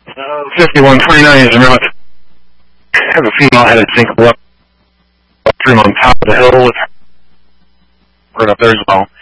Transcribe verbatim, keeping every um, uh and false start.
Uh, fifty-one twenty-nine is remote. I have a female headed single up, up through on top of the hill with right up there as well.